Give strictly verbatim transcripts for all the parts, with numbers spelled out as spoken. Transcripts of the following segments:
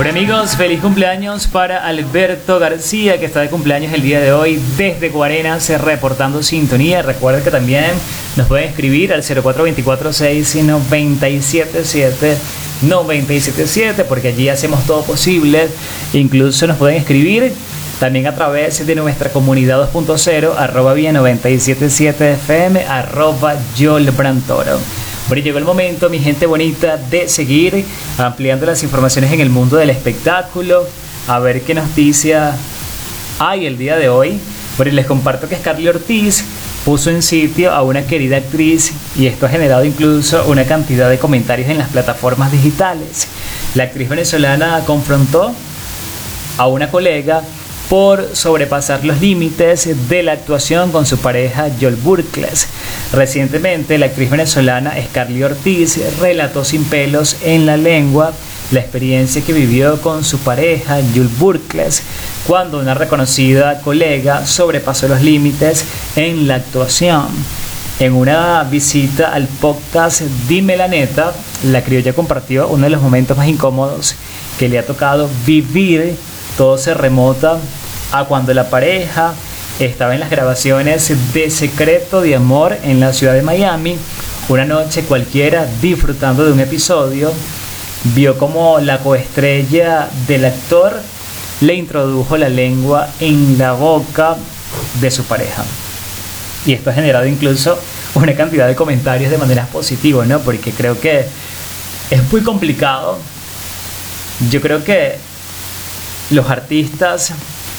Bueno amigos, feliz cumpleaños para Alberto García, que está de cumpleaños el día de hoy desde Guarenas, reportando sintonía. Recuerden que también nos pueden escribir al cero cuatro dos cuatro seis nueve siete siete nueve siete siete, porque allí hacemos todo posible. Incluso nos pueden escribir también a través de nuestra comunidad dos punto cero, arroba vía noventa y siete punto siete F M, arroba Yolbrantoro. Bueno, llegó el momento, mi gente bonita, de seguir ampliando las informaciones en el mundo del espectáculo. A ver qué noticia hay el día de hoy. Bueno, les comparto que Scarlett Ortiz puso en sitio a una querida actriz, y esto ha generado incluso una cantidad de comentarios en las plataformas digitales. La actriz venezolana confrontó a una colega por sobrepasar los límites de la actuación con su pareja Joel Burkles. Recientemente, la actriz venezolana Scarlett Ortiz relató sin pelos en la lengua la experiencia que vivió con su pareja Joel Burkles cuando una reconocida colega sobrepasó los límites en la actuación. En una visita al podcast Dime la Neta, la criolla compartió uno de los momentos más incómodos que le ha tocado vivir. Todo se remota a cuando la pareja estaba en las grabaciones de Secreto de Amor en la ciudad de Miami. Una noche cualquiera, disfrutando de un episodio, vio como la coestrella del actor le introdujo la lengua en la boca de su pareja. Y esto ha generado incluso una cantidad de comentarios de maneras positivas, ¿no? Porque creo que es muy complicado. Yo creo que los artistas,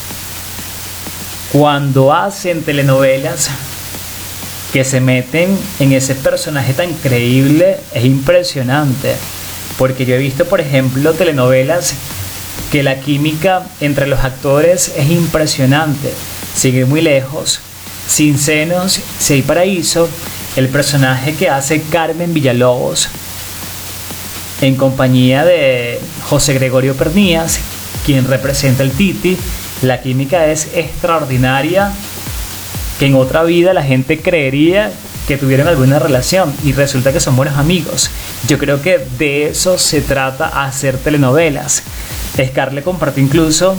cuando hacen telenovelas que se meten en ese personaje tan creíble, es impresionante. Porque yo he visto, por ejemplo, telenovelas que la química entre los actores es impresionante. Sigue muy lejos. Sin Senos, Si hay Paraíso, el personaje que hace Carmen Villalobos en compañía de José Gregorio Pernías, quien representa el Titi, la química es extraordinaria, que en otra vida la gente creería que tuvieron alguna relación y resulta que son buenos amigos. Yo creo que de eso se trata hacer telenovelas. Scarlett compartió incluso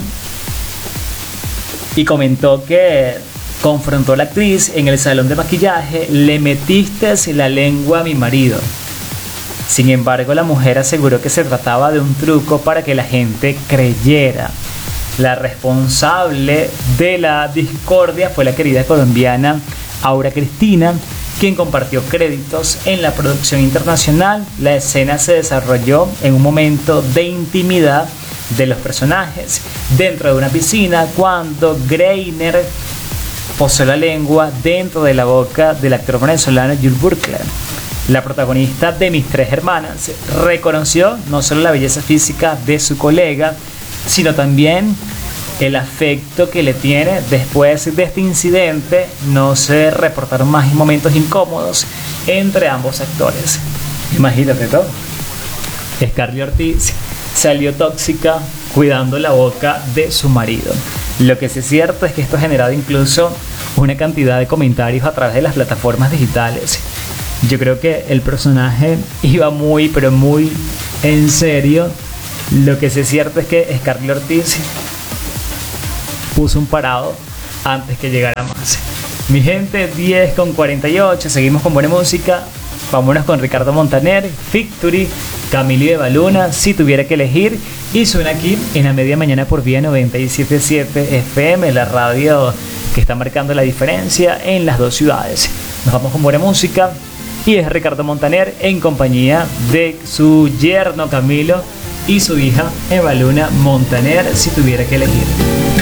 y comentó que confrontó a la actriz en el salón de maquillaje: le metiste la lengua a mi marido. Sin embargo, la mujer aseguró que se trataba de un truco para que la gente creyera. La responsable de la discordia fue la querida colombiana Aura Cristina, quien compartió créditos en la producción internacional. La escena se desarrolló en un momento de intimidad de los personajes dentro de una piscina, cuando Greiner posó la lengua dentro de la boca del actor venezolano Joel Burkles. La protagonista de Mis Tres Hermanas reconoció no solo la belleza física de su colega, sino también el afecto que le tiene. Después de este incidente no se reportaron más momentos incómodos entre ambos actores. Imagínate todo. Scarlett Ortiz salió tóxica cuidando la boca de su marido. Lo que sí es cierto es que esto ha generado incluso una cantidad de comentarios a través de las plataformas digitales. Yo creo que el personaje iba muy, pero muy en serio. Lo que sí es cierto es que Scarlett Ortiz puso un parado antes que llegara más. Mi gente, diez con cuarenta y ocho, seguimos con buena música. Vámonos con Ricardo Montaner, Victory, Camilo de Baluna, Si Tuviera que Elegir. Y suena aquí en la media mañana por vía noventa y siete punto siete F M, la radio que está marcando la diferencia en las dos ciudades. Nos vamos con buena música. Y es Ricardo Montaner en compañía de su yerno Camilo y su hija Eva Luna Montaner, Si Tuviera que Elegir.